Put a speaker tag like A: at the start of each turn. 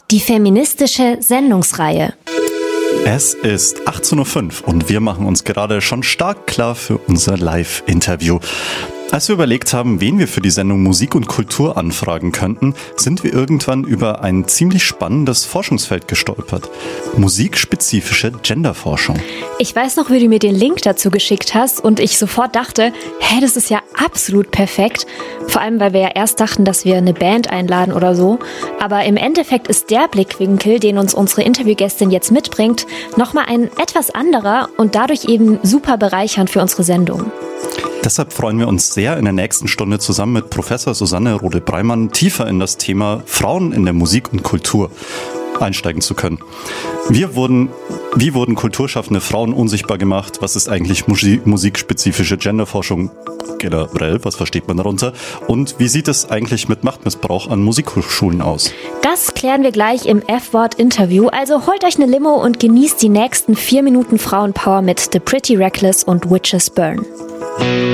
A: Die feministische Sendungsreihe.
B: Es ist 18.05 Uhr und wir machen uns gerade schon stark klar für unser Live-Interview. Als wir überlegt haben, wen wir für die Sendung Musik und Kultur anfragen könnten, sind wir irgendwann über ein ziemlich spannendes Forschungsfeld gestolpert. Musikspezifische Genderforschung.
A: Ich weiß noch, wie du mir den Link dazu geschickt hast und ich sofort dachte, das ist ja absolut perfekt. Vor allem, weil wir ja erst dachten, dass wir eine Band einladen oder so. Aber im Endeffekt ist der Blickwinkel, den uns unsere Interviewgästin jetzt mitbringt, nochmal ein etwas anderer und dadurch eben super bereichernd für unsere Sendung.
B: Deshalb freuen wir uns sehr, in der nächsten Stunde zusammen mit Professor Susanne Rode-Breimann tiefer in das Thema Frauen in der Musik und Kultur einsteigen zu können. Wie wurden kulturschaffende Frauen unsichtbar gemacht? Was ist eigentlich musikspezifische Genderforschung generell? Was versteht man darunter? Und wie sieht es eigentlich mit Machtmissbrauch an Musikhochschulen aus?
A: Das klären wir gleich im F-Wort-Interview. Also holt euch eine Limo und genießt die nächsten 4 Minuten Frauenpower mit The Pretty Reckless und Witches Burn.